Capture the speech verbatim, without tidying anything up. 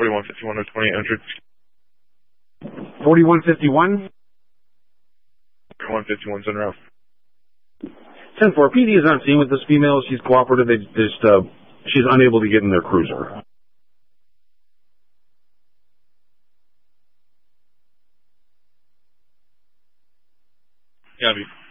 forty-one fifty-one or twenty-eight hundred. forty-one fifty-one? forty-one fifty-one's en route. ten four, P D is on scene with this female. She's cooperative. They just, uh, she's unable to get in their cruiser. Copy.